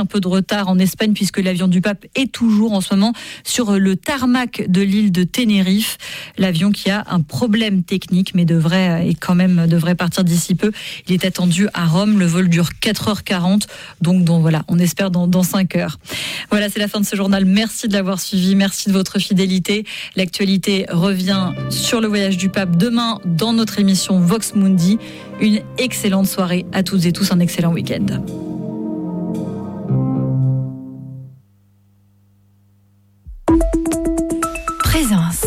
un peu de retard en Espagne puisque l'avion du pape est toujours en ce moment sur le tarmac de l'île de Tenerife. L'avion qui a un problème technique mais devrait partir d'ici peu. Il est attendu à Rome. Le vol dure 4h40. Donc voilà, on espère dans 5 heures. Voilà, c'est la fin de ce journal. Merci de l'avoir suivi. Merci de votre fidélité. L'actualité revient sur le voyage du pape demain dans notre émission Vox Mundi. Une excellente soirée à toutes et tous, un excellent week-end. Présence.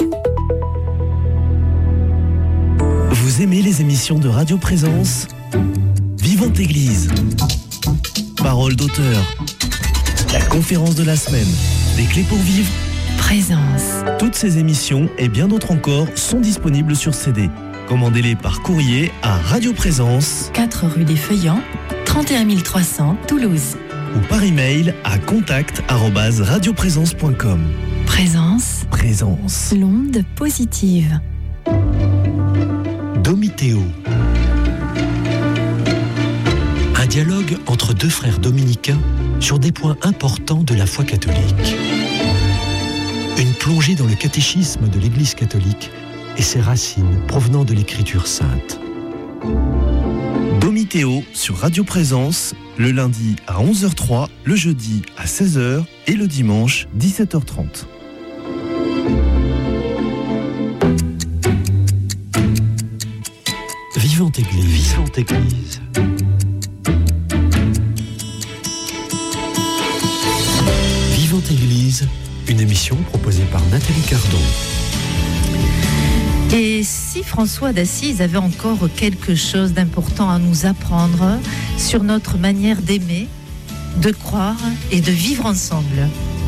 Vous aimez les émissions de Radio Présence ? Vivante Église. Parole d'auteur. La conférence de la semaine. Des clés pour vivre. Présence. Toutes ces émissions et bien d'autres encore sont disponibles sur CD. Commandez-les par courrier à Radio Présence, 4 rue des Feuillants, 31 300 Toulouse. ou par email à contact@radioprésence.com. Présence. Présence. L'onde positive. Domitéo. Un dialogue entre deux frères dominicains sur des points importants de la foi catholique. Une plongée dans le catéchisme de l'Église catholique et ses racines provenant de l'Écriture sainte. Domitéo sur Radio Présence, le lundi à 11h03, le jeudi à 16h et le dimanche 17h30. Vivante Église. Vivante Église. Vivante Église, une émission proposée par Nathalie Cardon. Et si François d'Assise avait encore quelque chose d'important à nous apprendre sur notre manière d'aimer, de croire et de vivre ensemble.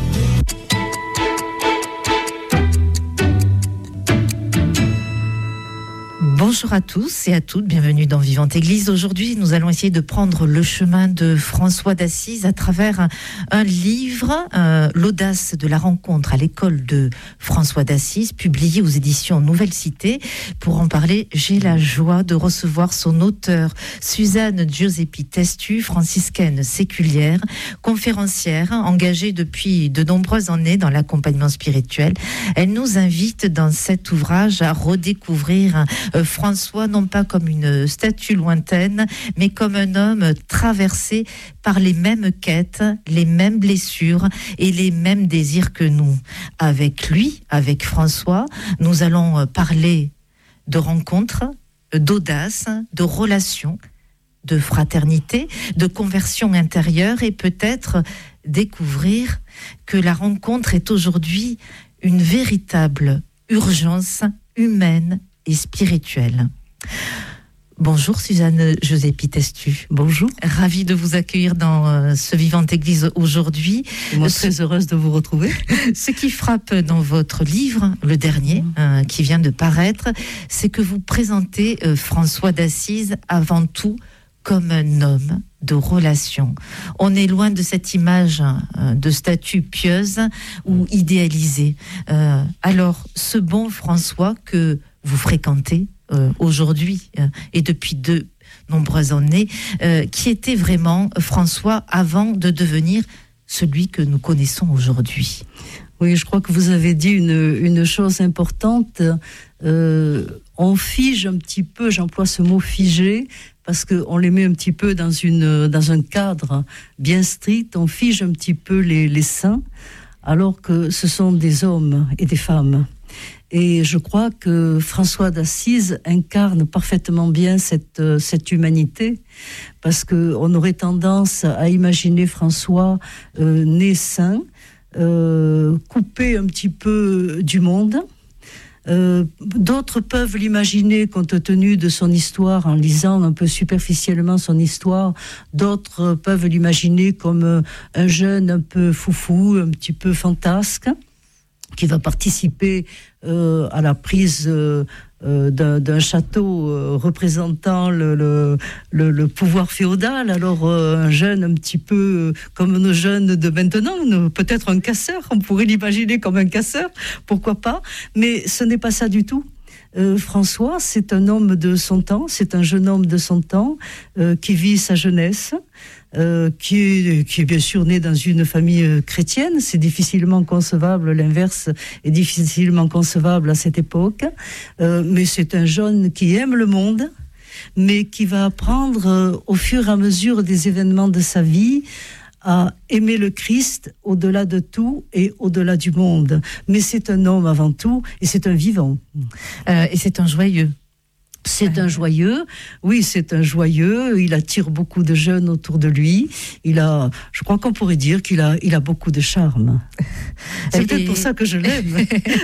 Bonjour à tous et à toutes, bienvenue dans Vivante Église. Aujourd'hui, nous allons essayer de prendre le chemin de François d'Assise à travers un livre, L'audace de la rencontre à l'école de François d'Assise, publié aux éditions Nouvelle Cité. Pour en parler, j'ai la joie de recevoir son auteur, Suzanne Giuseppi Testu, franciscaine séculière, conférencière, engagée depuis de nombreuses années dans l'accompagnement spirituel. Elle nous invite dans cet ouvrage à redécouvrir François, non pas comme une statue lointaine, mais comme un homme traversé par les mêmes quêtes, les mêmes blessures et les mêmes désirs que nous. Avec lui, avec François, nous allons parler de rencontres, d'audace, de relations, de fraternité, de conversion intérieure et peut-être découvrir que la rencontre est aujourd'hui une véritable urgence humaine et spirituelle. Bonjour Suzanne Giuseppi Testu. Bonjour. Ravie de vous accueillir dans ce Vivante Église aujourd'hui. Moi, très heureuse de vous retrouver. Ce qui frappe dans votre livre, le dernier, qui vient de paraître, c'est que vous présentez François d'Assise avant tout comme un homme de relation. On est loin de cette image de statue pieuse ou idéalisée. Alors, ce bon François que vous fréquentez aujourd'hui et depuis de nombreuses années, qui était vraiment François avant de devenir celui que nous connaissons aujourd'hui. Oui, je crois que vous avez dit une chose importante. On fige un petit peu, j'emploie ce mot figer, parce qu'on les met un petit peu dans un cadre bien strict. On fige un petit peu les saints, alors que ce sont des hommes et des femmes. Et je crois que François d'Assise incarne parfaitement bien cette humanité, parce qu'on aurait tendance à imaginer François né saint, coupé un petit peu du monde. D'autres peuvent l'imaginer compte tenu de son histoire en lisant un peu superficiellement son histoire. D'autres peuvent l'imaginer comme un jeune un peu foufou, un petit peu fantasque, qui va participer à la prise d'un château représentant le pouvoir féodal. Alors un jeune un petit peu comme nos jeunes de maintenant, peut-être un casseur, on pourrait l'imaginer comme un casseur, pourquoi pas, mais ce n'est pas ça du tout. François, c'est un homme de son temps, c'est un jeune homme de son temps qui vit sa jeunesse. Qui est bien sûr né dans une famille chrétienne, c'est difficilement concevable, l'inverse est difficilement concevable à cette époque, mais c'est un jeune qui aime le monde, mais qui va apprendre au fur et à mesure des événements de sa vie à aimer le Christ au-delà de tout et au-delà du monde. Mais c'est un homme avant tout, et c'est un vivant. Et c'est un joyeux. C'est un joyeux, oui, c'est un joyeux. Il attire beaucoup de jeunes autour de lui. Je crois qu'on pourrait dire qu'il a beaucoup de charme. C'est peut-être pour ça que je l'aime.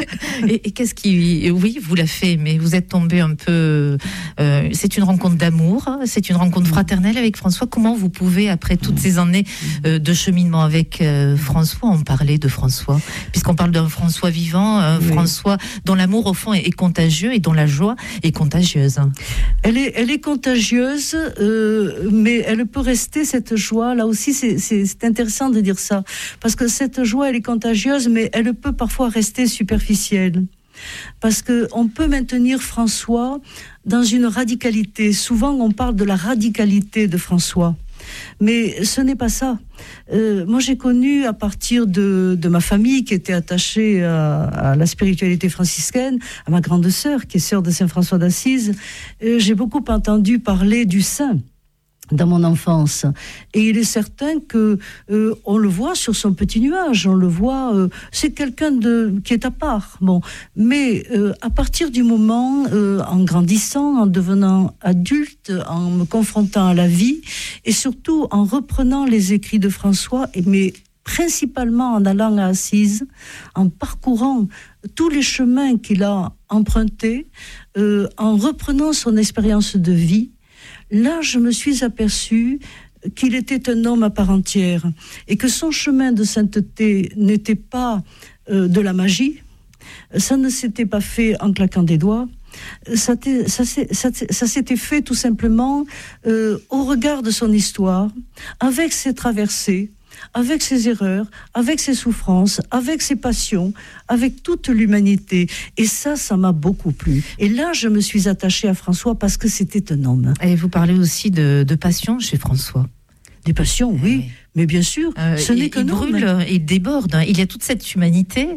Et qu'est-ce qui, oui, vous l'a fait, mais vous êtes tombé un peu. C'est une rencontre d'amour, c'est une rencontre fraternelle avec François. Comment vous pouvez, après toutes ces années de cheminement avec François, en parler de François, puisqu'on parle d'un François vivant, François dont l'amour au fond est contagieux et dont la joie est contagieuse. Elle est contagieuse, mais elle peut rester, cette joie. Là aussi, c'est intéressant de dire ça, parce que cette joie, elle est contagieuse, mais elle peut parfois rester superficielle. Parce qu'on peut maintenir François dans une radicalité. Souvent, on parle de la radicalité de François. Mais ce n'est pas ça. Moi, j'ai connu, à partir de ma famille qui était attachée à la spiritualité franciscaine, à ma grande sœur, qui est sœur de Saint François d'Assise, j'ai beaucoup entendu parler du saint dans mon enfance. Et il est certain que on le voit sur son petit nuage, on le voit, c'est quelqu'un qui est à part. Bon, mais à partir du moment, en grandissant, en devenant adulte, en me confrontant à la vie, et surtout en reprenant les écrits de François, mais principalement en allant à Assise, en parcourant tous les chemins qu'il a empruntés, en reprenant son expérience de vie, là, je me suis aperçue qu'il était un homme à part entière et que son chemin de sainteté n'était pas de la magie. Ça ne s'était pas fait en claquant des doigts. Ça s'était fait tout simplement au regard de son histoire, avec ses traversées, avec ses erreurs, avec ses souffrances, avec ses passions, avec toute l'humanité. Et ça m'a beaucoup plu. Et là, je me suis attachée à François parce que c'était un homme. Et vous parlez aussi de passion chez François. Des passions, oui. Mais bien sûr, ce n'est qu'un homme. Il brûle, il déborde. Il y a toute cette humanité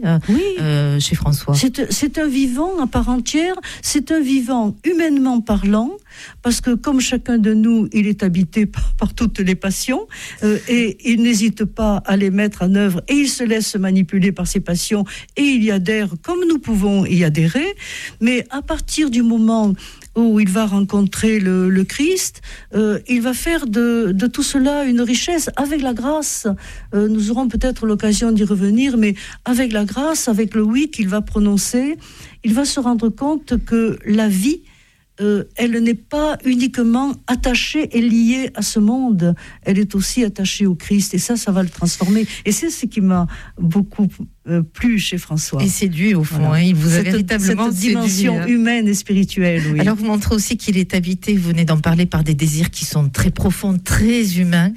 chez François. C'est un vivant à part entière. C'est un vivant humainement parlant, parce que comme chacun de nous, il est habité par toutes les passions, et il n'hésite pas à les mettre en œuvre, et il se laisse manipuler par ses passions, et il y adhère comme nous pouvons y adhérer. Mais à partir du moment où il va rencontrer le Christ, il va faire de tout cela une richesse. Avec la grâce, nous aurons peut-être l'occasion d'y revenir, mais avec la grâce, avec le oui qu'il va prononcer, il va se rendre compte que la vie, elle n'est pas uniquement attachée et liée à ce monde, elle est aussi attachée au Christ, et ça va le transformer. Et c'est ce qui m'a beaucoup plu chez François. Et séduit au fond, voilà. Il vous a véritablement cette dimension humaine et spirituelle. Oui. Alors vous montrez aussi qu'il est habité, vous venez d'en parler, par des désirs qui sont très profonds, très humains,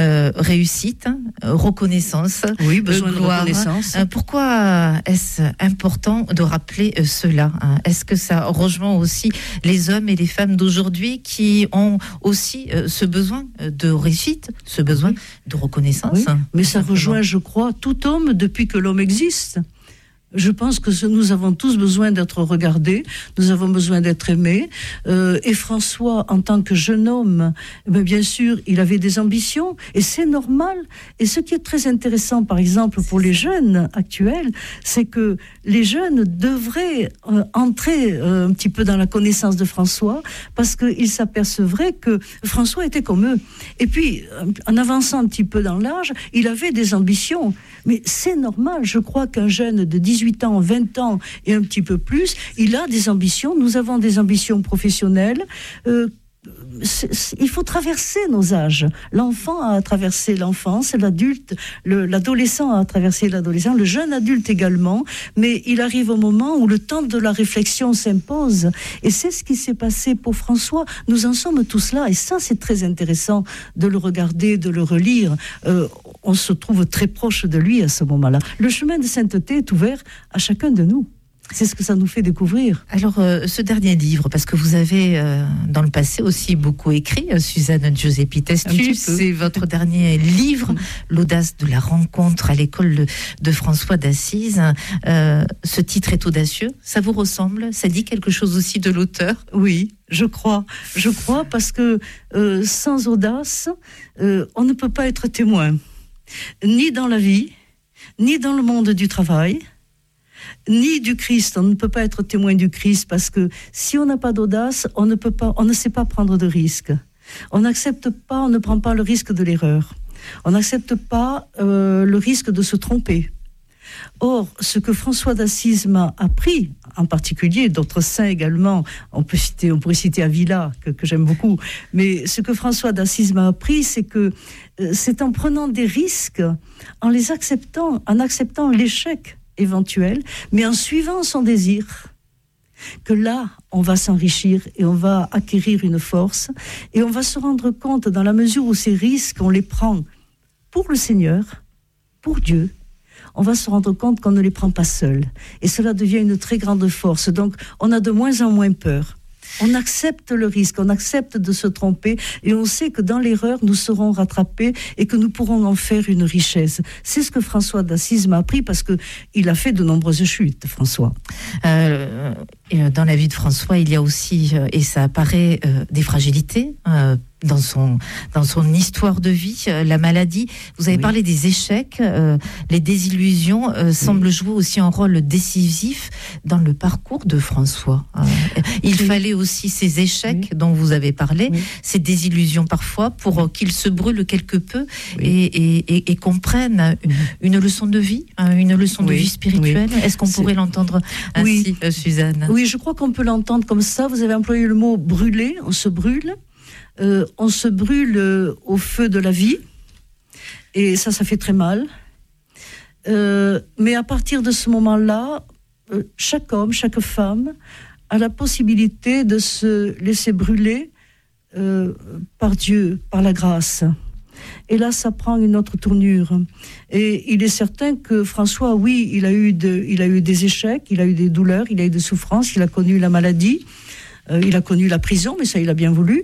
réussite, reconnaissance, besoin de reconnaissance. Pourquoi est-ce important de rappeler cela, hein? Est-ce que ça rejoint aussi les hommes et les femmes d'aujourd'hui qui ont aussi ce besoin de réussite, ce besoin de reconnaissance? Mais ça rejoint, je crois, tout homme depuis que l'homme existe. Je pense que nous avons tous besoin d'être regardés, nous avons besoin d'être aimés. Et François, en tant que jeune homme, bien sûr, il avait des ambitions, et c'est normal. Et ce qui est très intéressant, par exemple, pour les jeunes actuels, c'est que les jeunes devraient entrer un petit peu dans la connaissance de François, parce qu'ils s'apercevraient que François était comme eux. Et puis, en avançant un petit peu dans l'âge, il avait des ambitions. Mais c'est normal, je crois qu'un jeune de 18 ans, 20 ans et un petit peu plus, il a des ambitions. Nous avons des ambitions professionnelles. Il faut traverser nos âges. L'enfant a traversé l'enfance, l'adulte, l'adolescent a traversé l'adolescent, le jeune adulte également, mais il arrive au moment où le temps de la réflexion s'impose, et c'est ce qui s'est passé pour François. Nous en sommes tous là, et ça c'est très intéressant de le regarder, de le relire. On se trouve très proche de lui à ce moment-là. Le chemin de sainteté est ouvert à chacun de nous. C'est ce que ça nous fait découvrir. Alors, ce dernier livre, parce que vous avez dans le passé aussi beaucoup écrit, Suzanne Giuseppi Testu, c'est votre dernier livre, L'audace de la rencontre à l'école de François d'Assise. Ce titre est audacieux, ça vous ressemble? Ça dit quelque chose aussi de l'auteur? Oui, je crois parce que sans audace, on ne peut pas être témoin, ni dans la vie, ni dans le monde du travail, ni du Christ. On ne peut pas être témoin du Christ parce que si on n'a pas d'audace, on ne sait pas prendre de risques. On n'accepte pas, on ne prend pas le risque de l'erreur. On n'accepte pas le risque de se tromper. Or, ce que François d'Assise m'a appris, en particulier, d'autres saints également, on pourrait citer Avila, que j'aime beaucoup, mais ce que François d'Assise m'a appris, c'est que c'est en prenant des risques, en acceptant l'échec éventuel, mais en suivant son désir, que là, on va s'enrichir et on va acquérir une force, et on va se rendre compte, dans la mesure où ces risques, on les prend pour le Seigneur, pour Dieu, on va se rendre compte qu'on ne les prend pas seul. Et cela devient une très grande force. Donc, on a de moins en moins peur. On accepte le risque, on accepte de se tromper et on sait que dans l'erreur, nous serons rattrapés et que nous pourrons en faire une richesse. C'est ce que François d'Assise m'a appris parce qu'il a fait de nombreuses chutes, François. Dans la vie de François, il y a aussi, et ça apparaît, des fragilités dans son histoire de vie, la maladie. Vous avez parlé des échecs, les désillusions semblent jouer aussi un rôle décisif dans le parcours de François. Il fallait aussi ces échecs dont vous avez parlé, ces désillusions parfois, pour qu'il se brûle quelque peu et comprenne une leçon de vie, une leçon de vie spirituelle. Est-ce qu'on pourrait l'entendre ainsi, Suzanne? Oui, je crois qu'on peut l'entendre comme ça. Vous avez employé le mot brûler, on se brûle. On se brûle au feu de la vie, et ça fait très mal. Mais à partir de ce moment-là, chaque homme, chaque femme a la possibilité de se laisser brûler par Dieu, par la grâce. Et là, ça prend une autre tournure. Et il est certain que François, oui, il a eu des échecs, il a eu des douleurs, il a eu des souffrances, il a connu la maladie. Il a connu la prison, mais ça, il a bien voulu,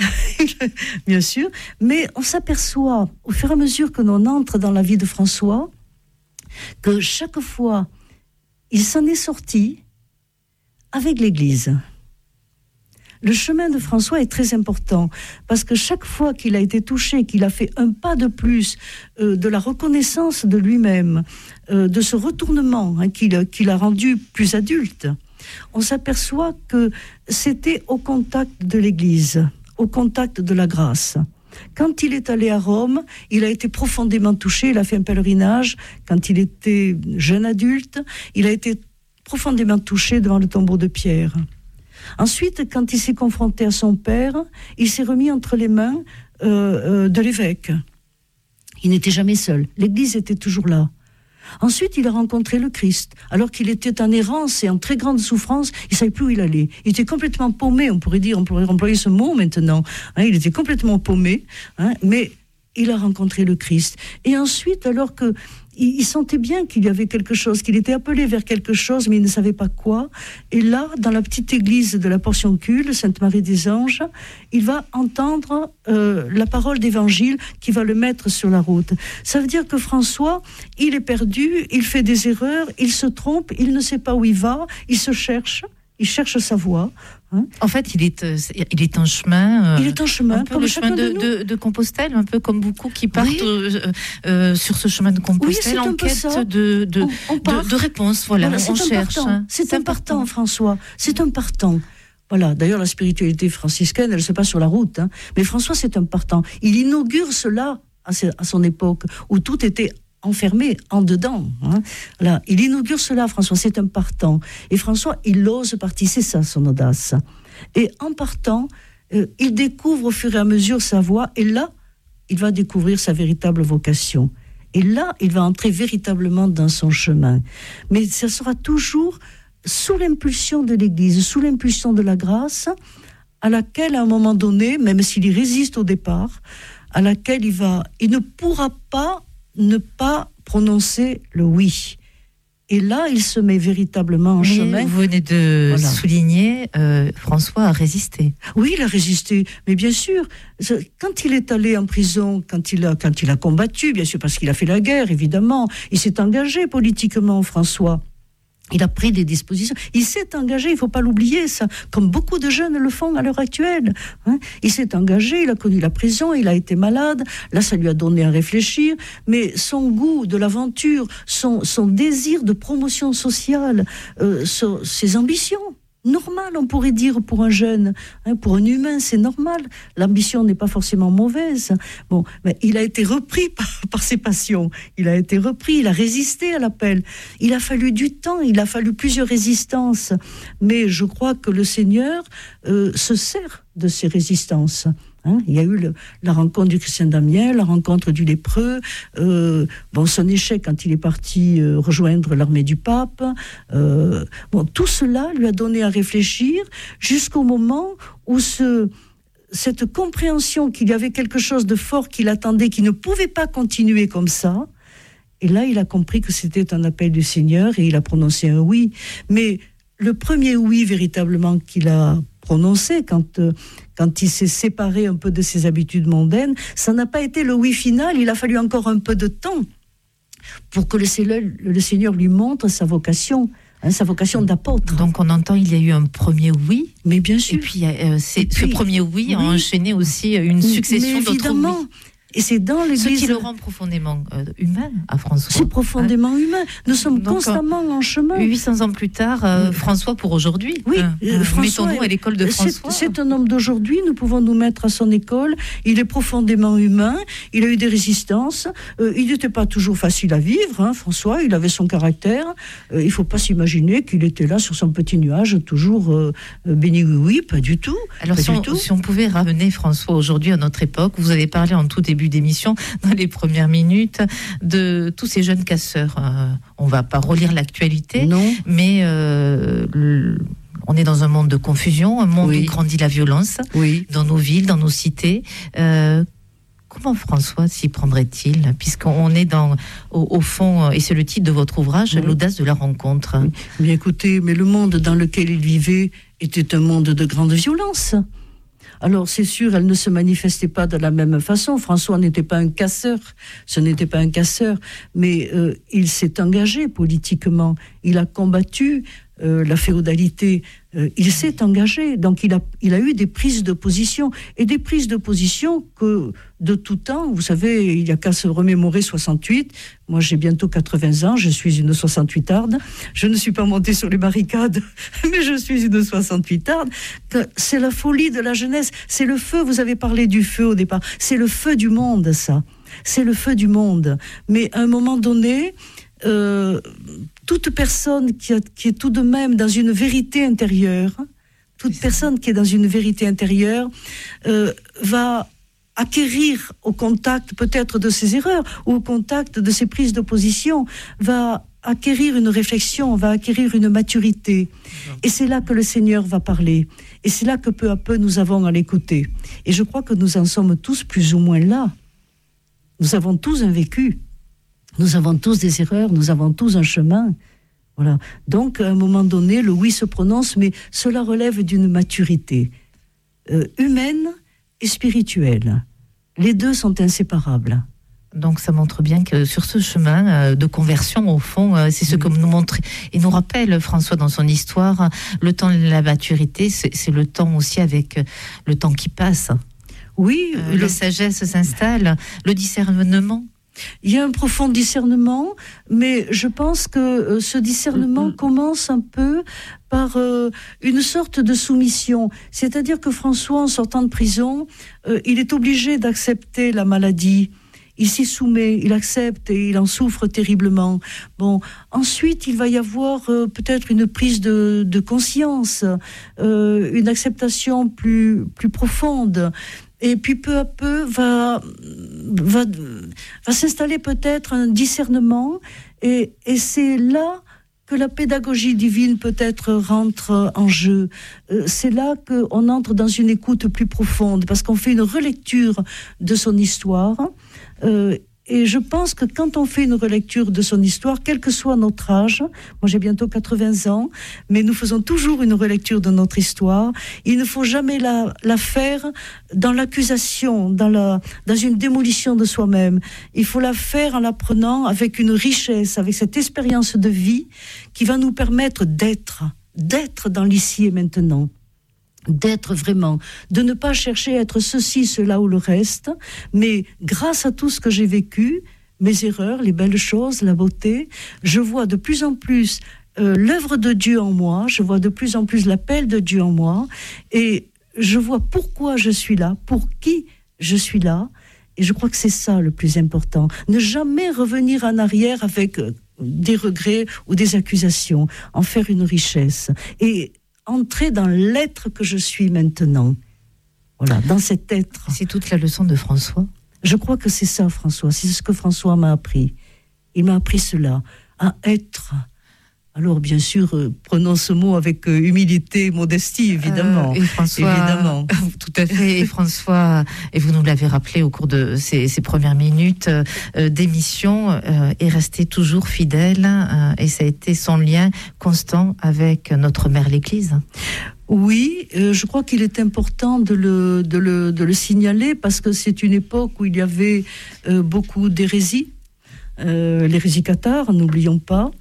bien sûr. Mais on s'aperçoit, au fur et à mesure que l'on entre dans la vie de François, que chaque fois, il s'en est sorti avec l'Église. Le chemin de François est très important, parce que chaque fois qu'il a été touché, qu'il a fait un pas de plus de la reconnaissance de lui-même, de ce retournement qu'il a rendu plus adulte, on s'aperçoit que c'était au contact de l'Église, au contact de la grâce. Quand il est allé à Rome, il a été profondément touché, il a fait un pèlerinage. Quand il était jeune adulte, il a été profondément touché devant le tombeau de Pierre. Ensuite, quand il s'est confronté à son père, il s'est remis entre les mains de l'évêque. Il n'était jamais seul, l'Église était toujours là. Ensuite, il a rencontré le Christ, alors qu'il était en errance et en très grande souffrance. Il ne savait plus où il allait. Il était complètement paumé, on pourrait employer ce mot maintenant. Il était complètement paumé, mais il a rencontré le Christ. Et ensuite, alors qu'il sentait bien qu'il y avait quelque chose, qu'il était appelé vers quelque chose, mais il ne savait pas quoi. Et là, dans la petite église de la Portioncule, Sainte-Marie des Anges, il va entendre la parole d'évangile qui va le mettre sur la route. Ça veut dire que François, il est perdu, il fait des erreurs, il se trompe, il ne sait pas où il va, il se cherche. Il cherche sa voie. En fait, il est en chemin. Il est en chemin, un peu comme le chemin de Compostelle, un peu comme beaucoup qui partent sur ce chemin de Compostelle en quête de réponses. Voilà, on cherche. C'est un partant, François. C'est un partant. Voilà. D'ailleurs, la spiritualité franciscaine, elle se passe sur la route. Mais François, c'est un partant. Il inaugure cela à son époque, où tout était enfermé en dedans. Là, il inaugure cela, François, c'est un partant. Et François, il ose partir, c'est ça son audace. Et en partant, il découvre au fur et à mesure sa voie, et là, il va découvrir sa véritable vocation. Et là, il va entrer véritablement dans son chemin. Mais ça sera toujours sous l'impulsion de l'Église, sous l'impulsion de la grâce, à laquelle, à un moment donné, même s'il y résiste au départ, à laquelle il ne pourra pas ne pas prononcer le oui. Et là, il se met véritablement en chemin. Vous venez de souligner, François a résisté. Oui, il a résisté, mais bien sûr, quand il est allé en prison, quand il a combattu, bien sûr, parce qu'il a fait la guerre, évidemment, il s'est engagé politiquement, François. Il a pris des dispositions. Il s'est engagé, il ne faut pas l'oublier, ça, comme beaucoup de jeunes le font à l'heure actuelle. Il s'est engagé, il a connu la prison, il a été malade. Là, ça lui a donné à réfléchir. Mais son goût de l'aventure, son désir de promotion sociale, ses ambitions, normal, on pourrait dire, pour un jeune, pour un humain, c'est normal. L'ambition n'est pas forcément mauvaise. Bon, mais il a été repris par ses passions. Il a résisté à l'appel. Il a fallu du temps, il a fallu plusieurs résistances. Mais je crois que le Seigneur se sert de ces résistances. Il y a eu la rencontre du Christian d'Amiens, la rencontre du lépreux, son échec quand il est parti rejoindre l'armée du pape. Tout cela lui a donné à réfléchir jusqu'au moment où cette compréhension qu'il y avait quelque chose de fort qui l'attendait, qui ne pouvait pas continuer comme ça. Et là, il a compris que c'était un appel du Seigneur et il a prononcé un oui. Mais le premier oui véritablement qu'il a prononcé quand il s'est séparé un peu de ses habitudes mondaines, ça n'a pas été le oui final, il a fallu encore un peu de temps pour que le Seigneur lui montre sa vocation d'apôtre. Donc on entend, il y a eu un premier oui, mais bien sûr. Et puis ce premier oui a enchaîné aussi une succession d'autres oui. Et c'est dans l'Église... Ce qui le rend profondément humain à François. C'est profondément humain. Nous sommes constamment en chemin. 800 ans plus tard, François pour aujourd'hui. Oui, François, mettons-nous à l'école de François. C'est un homme d'aujourd'hui, nous pouvons nous mettre à son école. Il est profondément humain, il a eu des résistances. Il n'était pas toujours facile à vivre, François, il avait son caractère. Il ne faut pas s'imaginer qu'il était là sur son petit nuage, toujours béni oui, pas du tout. Alors si on pouvait ramener François aujourd'hui à notre époque, vous avez parlé en tout début d'émission, dans les premières minutes, de tous ces jeunes casseurs. On ne va pas relire l'actualité, mais on est dans un monde de confusion, un monde où grandit la violence, dans nos villes, dans nos cités. Comment François s'y prendrait-il, puisqu'on est au fond, et c'est le titre de votre ouvrage, l'audace de la rencontre. Mais écoutez, le monde dans lequel il vivait était un monde de grande violence. Alors, c'est sûr, elle ne se manifestait pas de la même façon. François n'était pas un casseur, mais il s'est engagé politiquement. Il a combattu la féodalité. Il s'est engagé, donc il a eu des prises de position, et des prises de position que de tout temps, vous savez, il n'y a qu'à se remémorer 68. Moi, j'ai bientôt 80 ans, je suis une 68arde. Je ne suis pas montée sur les barricades, mais je suis une 68arde. C'est la folie de la jeunesse, c'est le feu, vous avez parlé du feu au départ, c'est le feu du monde, ça. C'est le feu du monde. Mais à un moment donné, toute personne qui est tout de même dans une vérité intérieure, va acquérir au contact peut-être de ses erreurs ou au contact de ses prises de position, va acquérir une réflexion, va acquérir une maturité. Et c'est là que le Seigneur va parler. Et c'est là que peu à peu nous avons à l'écouter. Et je crois que nous en sommes tous plus ou moins là. Nous avons tous un vécu. Nous avons tous des erreurs, nous avons tous un chemin. Voilà. Donc, à un moment donné, le oui se prononce, mais cela relève d'une maturité humaine et spirituelle. Les deux sont inséparables. Donc ça montre bien que sur ce chemin de conversion, au fond, c'est ce que nous montre et nous rappelle François dans son histoire, le temps de la maturité, c'est le temps aussi avec le temps qui passe. Oui. La sagesse s'installe, le discernement. Il y a un profond discernement, mais je pense que ce discernement commence un peu par une sorte de soumission. C'est-à-dire que François, en sortant de prison, il est obligé d'accepter la maladie. Il s'y soumet, il accepte et il en souffre terriblement. Bon, ensuite, il va y avoir peut-être une prise de conscience, une acceptation plus profonde. Et puis peu à peu va s'installer peut-être un discernement, et c'est là que la pédagogie divine peut-être rentre en jeu. C'est là qu'on entre dans une écoute plus profonde, parce qu'on fait une relecture de son histoire, Et je pense que quand on fait une relecture de son histoire, quel que soit notre âge, moi j'ai bientôt 80 ans, mais nous faisons toujours une relecture de notre histoire, il ne faut jamais la faire dans l'accusation, dans une démolition de soi-même. Il faut la faire en la prenant avec une richesse, avec cette expérience de vie qui va nous permettre d'être dans l'ici et maintenant. D'être vraiment, de ne pas chercher à être ceci, cela ou le reste, mais grâce à tout ce que j'ai vécu, mes erreurs, les belles choses, la beauté, je vois de plus en plus l'œuvre de Dieu en moi, je vois de plus en plus l'appel de Dieu en moi, et je vois pourquoi je suis là, pour qui je suis là, et je crois que c'est ça le plus important. Ne jamais revenir en arrière avec des regrets ou des accusations, en faire une richesse. Et entrer dans l'être que je suis maintenant. Voilà, dans cet être. C'est toute la leçon de François. Je crois que c'est ça, François. C'est ce que François m'a appris. Il m'a appris cela, à être. Alors, bien sûr, prenons ce mot avec humilité, modestie, évidemment. Et François, évidemment. Tout à fait. Et François, et vous nous l'avez rappelé au cours de ces premières minutes d'émission, est resté toujours fidèle, et ça a été son lien constant avec notre mère l'Église. Oui, je crois qu'il est important de le signaler, parce que c'est une époque où il y avait beaucoup d'hérésies. L'hérésie cathare, n'oublions pas,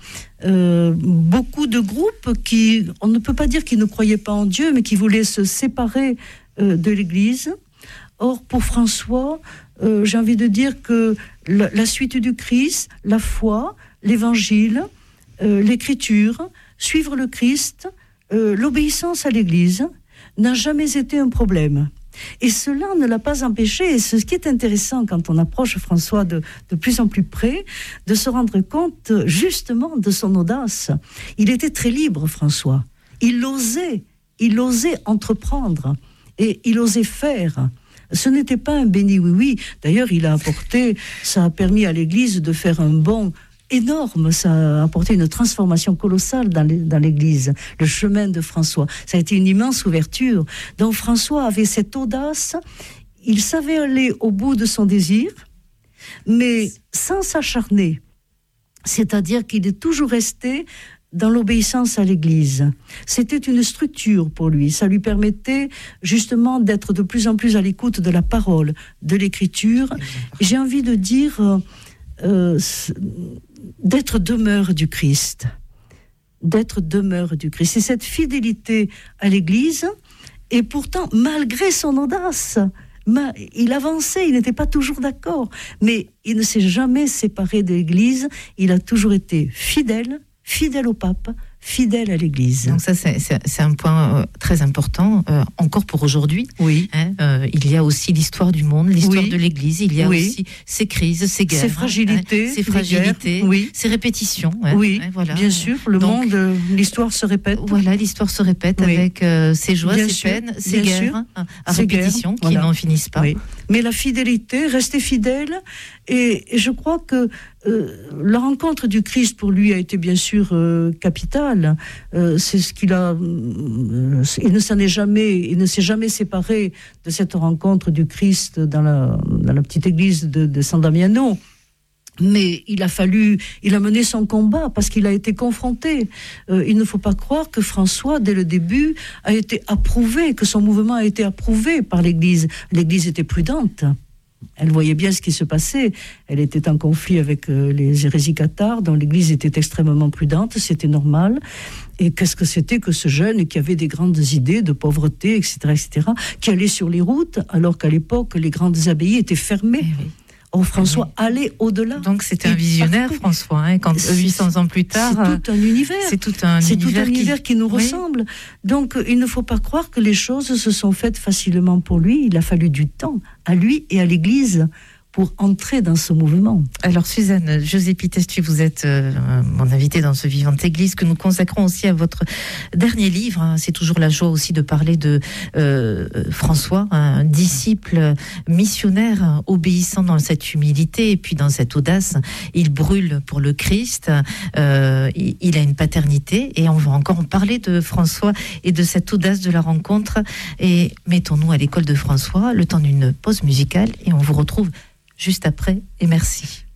beaucoup de groupes qui, on ne peut pas dire qu'ils ne croyaient pas en Dieu, mais qui voulaient se séparer de l'Église. Or, pour François, j'ai envie de dire que la suite du Christ, la foi, l'Évangile, l'Écriture, suivre le Christ, l'obéissance à l'Église n'a jamais été un problème. Et cela ne l'a pas empêché, et ce qui est intéressant quand on approche François de plus en plus près, de se rendre compte justement de son audace. Il était très libre, François. Il osait entreprendre, et il osait faire. Ce n'était pas un béni oui-oui. D'ailleurs, ça a permis à l'Église de faire un bond énorme, ça a apporté une transformation colossale dans l'Église, le chemin de François. Ça a été une immense ouverture. Donc François avait cette audace, il savait aller au bout de son désir, mais sans s'acharner. C'est-à-dire qu'il est toujours resté dans l'obéissance à l'Église. C'était une structure pour lui. Ça lui permettait justement d'être de plus en plus à l'écoute de la parole, de l'Écriture. J'ai envie de dire... d'être demeure du Christ. C'est cette fidélité à l'Église, et pourtant, malgré son audace, il avançait, il n'était pas toujours d'accord, mais il ne s'est jamais séparé de l'Église, il a toujours été fidèle au pape, fidèle à l'Église. Donc ça, c'est un point très important, encore pour aujourd'hui. Oui. Il y a aussi l'histoire du monde, l'histoire de l'Église, il y a aussi ses crises, ses guerres. Ses fragilités. Ses répétitions. Voilà. Bien sûr, monde, l'histoire se répète. Voilà, l'histoire se répète avec ses joies, ses peines, ses guerres, à répétition, qui n'en finissent pas. Oui. Mais la fidélité, rester fidèle, et je crois que la rencontre du Christ pour lui a été bien sûr capitale. C'est ce qu'il a. Il ne s'est jamais séparé de cette rencontre du Christ dans la petite église de San Damiano. Mais il a mené son combat parce qu'il a été confronté. Il ne faut pas croire que François, dès le début, a été approuvé, que son mouvement a été approuvé par l'Église. L'Église était prudente. Elle voyait bien ce qui se passait. Elle était en conflit avec les hérésies cathares, dont l'Église était extrêmement prudente, c'était normal. Et qu'est-ce que c'était que ce jeune qui avait des grandes idées de pauvreté, etc., qui allait sur les routes, alors qu'à l'époque, les grandes abbayes étaient fermées. Or, François allait au-delà. Donc, c'était un visionnaire, François, quand 800 ans plus tard. C'est tout un univers. C'est tout un univers qui nous ressemble. Donc, il ne faut pas croire que les choses se sont faites facilement pour lui. Il a fallu du temps à lui et à l'Église pour entrer dans ce mouvement. Alors Suzanne, José Pitestui, vous êtes mon invitée dans ce Vivante Église que nous consacrons aussi à votre dernier livre. C'est toujours la joie aussi de parler de François, un disciple missionnaire obéissant dans cette humilité et puis dans cette audace. Il brûle pour le Christ, il a une paternité et on va encore en parler de François et de cette audace de la rencontre. Et mettons-nous à l'école de François, le temps d'une pause musicale et on vous retrouve juste après, et merci.